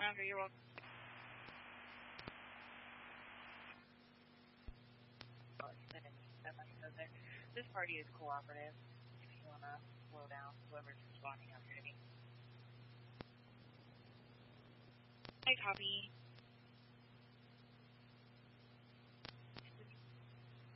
Okay, you're welcome. This party is cooperative. If you want to slow down, whoever's responding after me. I copy.